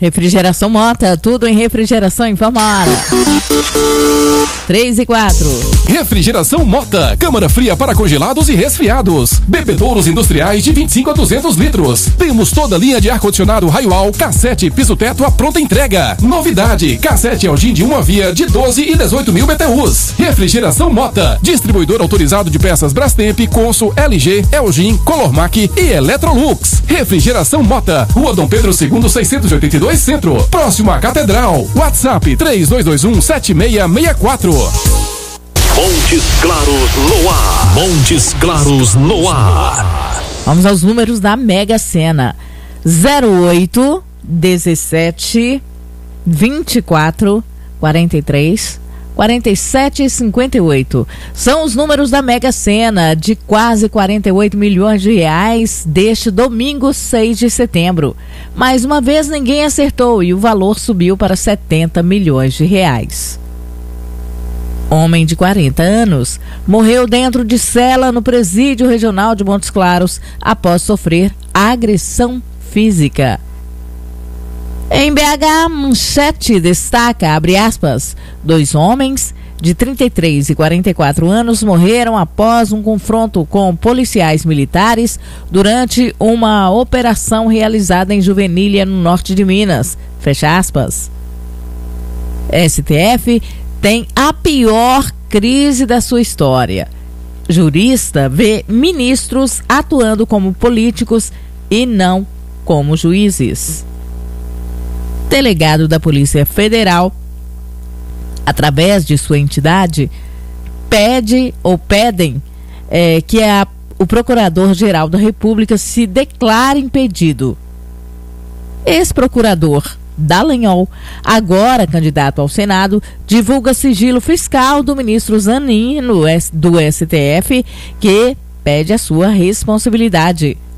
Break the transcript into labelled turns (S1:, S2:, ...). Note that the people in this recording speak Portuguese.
S1: Refrigeração Mota, tudo em refrigeração em Palmar. 3 e 4.
S2: Refrigeração Mota, câmara fria para congelados e resfriados. Bebedouros industriais de 25 a 200 litros. Temos toda a linha de ar-condicionado Raioal, cassete, piso-teto à pronta entrega. Novidade, cassete Elgin de uma via de 12 e 18 mil BTUs. Refrigeração Mota, distribuidor autorizado de peças Brastemp, Consul, LG, Elgin, Colormac e Electrolux. Refrigeração Mota, Rua Dom Pedro II, 682 Centro, próximo à Catedral. WhatsApp 3221-7664.
S3: Montes Claros no ar. Montes Claros no ar.
S1: Vamos aos números da Mega Sena. 08, 17, 24, 43, 47 e 58. São os números da Mega Sena de quase 48 milhões de reais deste domingo 6 de setembro. Mais uma vez ninguém acertou e o valor subiu para 70 milhões de reais. Homem de 40 anos morreu dentro de cela no Presídio Regional de Montes Claros após sofrer agressão física. Em BH, manchete destaca, abre aspas, 2 homens de 33 e 44 anos morreram após um confronto com policiais militares durante uma operação realizada em Juvenília, no norte de Minas. Fecha aspas. STF tem a pior crise da sua história. Jurista vê ministros atuando como políticos e não como juízes. Delegado da Polícia Federal, através de sua entidade, pedem que o Procurador-Geral da República se declare impedido. Ex-procurador Dallagnol, agora candidato ao Senado, divulga sigilo fiscal do ministro Zanin do STF, que pede a sua responsabilidade.